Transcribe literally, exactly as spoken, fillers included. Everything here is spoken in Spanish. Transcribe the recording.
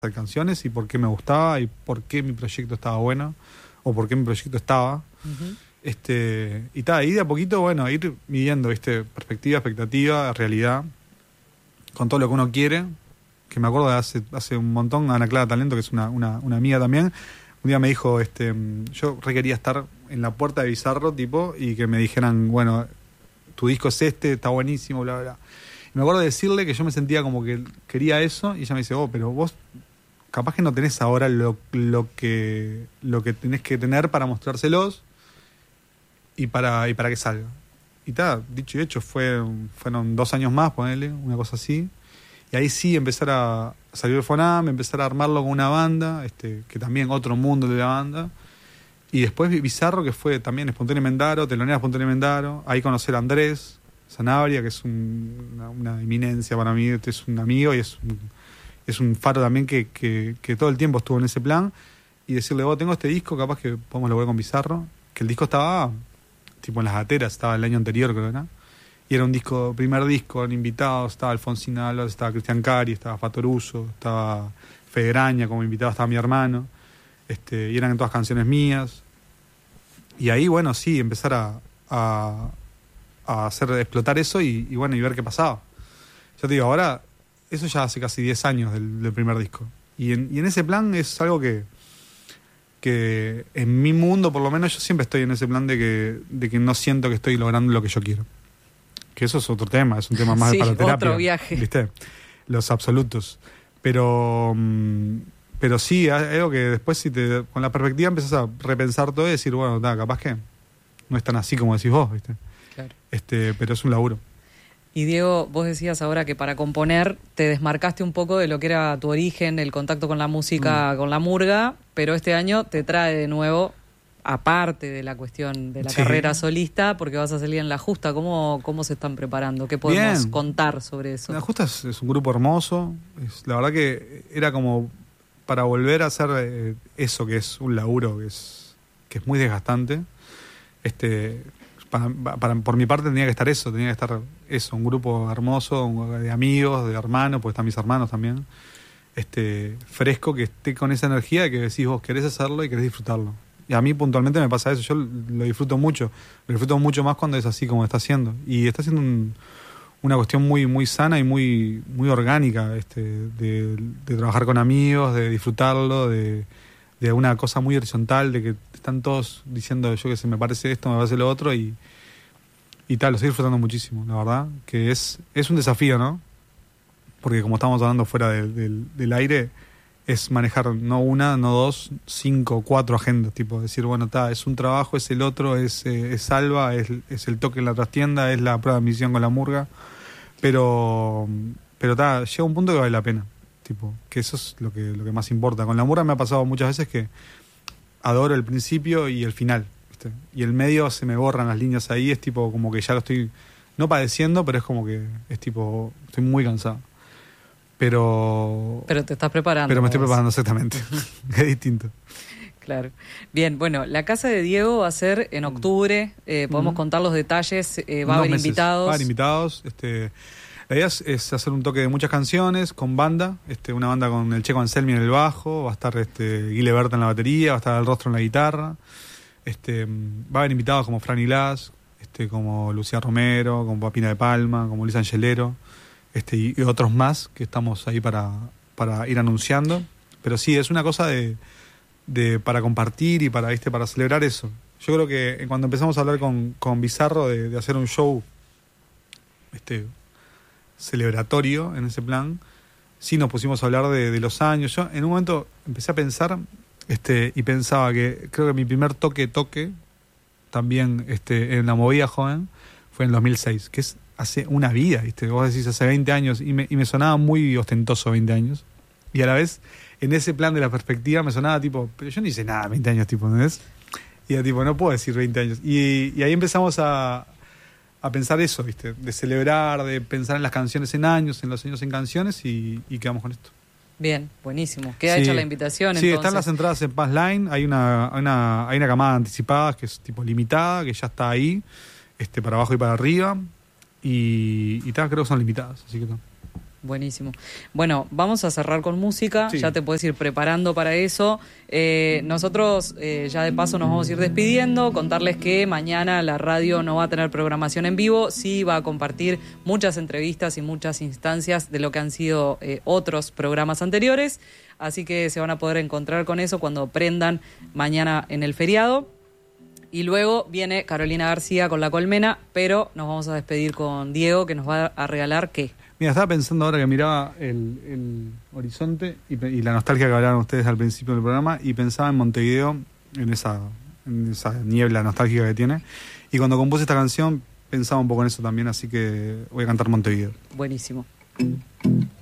de canciones y por qué me gustaba y por qué mi proyecto estaba bueno o por qué mi proyecto estaba. Uh-huh. Este, y tal, ahí de a poquito, bueno, ir midiendo, ¿viste? Perspectiva, expectativa, realidad, con todo lo que uno quiere. Que me acuerdo de hace, hace un montón, Ana Clara Talento, que es una, una, una amiga también, un día me dijo, este, yo requería estar en la puerta de Bizarro, tipo, y que me dijeran, bueno, tu disco es este, está buenísimo, bla, bla. Y me acuerdo de decirle que yo me sentía como que quería eso, y ella me dice, oh, pero vos capaz que no tenés ahora lo, lo que lo que tenés que tener para mostrárselos y para, y para que salga. Y tal, dicho y hecho, fue, fueron dos años más, ponele, una cosa así. Y ahí sí empezar a salir el Fonam, empezar a armarlo con una banda, este, que también otro mundo de la banda. Y después Bizarro, que fue también Espontáneo Mendaro, telonera Espontáneo Mendaro. Ahí conocer a Andrés Sanabria, que es un, una, una eminencia para mí, este es un amigo y es un, es un faro también que, que, que todo el tiempo estuvo en ese plan. Y decirle, vos, tengo este disco, capaz que podemos lograr con Bizarro. Que el disco estaba tipo en las gateras, estaba el año anterior, creo, ¿no? Y era un disco, primer disco, en invitados, estaba Alfonsín Álvarez, estaba Cristian Cari, estaba Fatoruso, estaba Fede Graña, como invitado estaba mi hermano, este, y eran todas canciones mías. Y ahí, bueno, sí, empezar a, a, a hacer explotar eso y, y bueno, y ver qué pasaba. Yo te digo, ahora, eso ya hace casi diez años del, del primer disco. Y en, y en ese plan es algo que, que en mi mundo, por lo menos, yo siempre estoy en ese plan de que, de que no siento que estoy logrando lo que yo quiero. Que eso es otro tema, es un tema más sí, para la terapia. Otro viaje. ¿Viste? Los absolutos. Pero, pero sí, hay algo que después, si te, con la perspectiva empiezas a repensar todo y decir, bueno, da, capaz que no es tan así como decís vos, ¿viste? Claro. Este, pero es un laburo. Y Diego, vos decías ahora que para componer te desmarcaste un poco de lo que era tu origen, el contacto con la música, mm. con la murga, pero este año te trae de nuevo, aparte de la cuestión de la sí. carrera solista, porque vas a salir en La Justa. ¿Cómo, cómo se están preparando? ¿Qué podemos Bien. contar sobre eso? La Justa es, es un grupo hermoso. Es, la verdad que era como para volver a hacer eh, eso, que es un laburo que es, que es muy desgastante. Este, para, para, por mi parte tenía que estar eso, tenía que estar eso, un grupo hermoso, un, de amigos, de hermanos, porque están mis hermanos también. Este, fresco, que esté con esa energía de que decís vos querés hacerlo y querés disfrutarlo. Y a mí puntualmente me pasa eso, yo lo disfruto mucho, lo disfruto mucho más cuando es así como está haciendo. Y está haciendo un, una cuestión muy muy sana y muy muy orgánica, este, de, de trabajar con amigos, de disfrutarlo, de, de una cosa muy horizontal, de que están todos diciendo, yo que sé, me parece esto, me parece lo otro, y, y tal, lo estoy disfrutando muchísimo, la verdad, que es, es un desafío, ¿no? Porque como estamos hablando fuera del, del, del aire, es manejar no una, no dos, cinco, cuatro agendas, tipo decir, bueno, está, es un trabajo, es el otro, es, eh, es Salva, es, es el toque en la trastienda, es la prueba de admisión con la murga, pero pero está, llega un punto que vale la pena, tipo, que eso es lo que, lo que más importa. Con la murga me ha pasado muchas veces que adoro el principio y el final, ¿viste? Y el medio se me borran las líneas ahí, es tipo como que ya lo estoy, no padeciendo, pero es como que es tipo, estoy muy cansado. Pero pero te estás preparando. Pero me estoy preparando, exactamente. Es distinto. Claro. Bien, bueno, la casa de Diego va a ser en octubre. Eh, podemos mm. contar los detalles. Eh, va a haber meses. invitados. Va a haber invitados. Este, la idea es, es hacer un toque de muchas canciones con banda. Este, una banda con el Checo Anselmi en el bajo. Va a estar este, Guile Berta en la batería. Va a estar El Rostro en la guitarra. Este, va a haber invitados como Franny Las, este, como Lucía Romero, como Papina de Palma, como Luis Angelero. Este, y, y otros más que estamos ahí para, para ir anunciando. Pero sí, es una cosa de, de para compartir y para, ¿viste? Para celebrar eso. Yo creo que cuando empezamos a hablar con, con Bizarro de, de hacer un show este, celebratorio en ese plan, sí nos pusimos a hablar de, de los años. Yo en un momento empecé a pensar este, y pensaba que creo que mi primer toque toque también este, en la movida joven fue en dos mil seis, que es hace una vida, ¿viste? Vos decís hace veinte años y me, y me sonaba muy ostentoso veinte años. Y a la vez, en ese plan de la perspectiva, me sonaba tipo, pero yo no hice nada veinte años, tipo, ¿entendés? Y era tipo, no puedo decir veinte años. Y, y ahí empezamos a, a pensar eso, ¿viste? De celebrar, de pensar en las canciones en años, en los años en canciones y, y quedamos con esto. Bien, buenísimo. Queda sí. hecha la invitación, sí, entonces. están las entradas en Passline, hay una, hay una, hay una camada anticipada que es tipo limitada, que ya está ahí, este, para abajo y para arriba. Y, y tal, creo que son limitadas, así que tal. Buenísimo. Bueno, vamos a cerrar con música, Sí. ya te puedes ir preparando para eso. Eh, nosotros eh, ya de paso nos vamos a ir despidiendo, contarles que mañana la radio no va a tener programación en vivo, sí va a compartir muchas entrevistas y muchas instancias de lo que han sido eh, otros programas anteriores, así que se van a poder encontrar con eso cuando prendan mañana en el feriado. Y luego viene Carolina García con La Colmena, pero nos vamos a despedir con Diego, que nos va a regalar ¿qué? Mira, estaba pensando ahora que miraba el, el horizonte y, pe- y la nostalgia que hablaron ustedes al principio del programa, y pensaba en Montevideo, en esa, en esa niebla nostálgica que tiene. Y cuando compuse esta canción pensaba un poco en eso también, así que voy a cantar Montevideo. Buenísimo.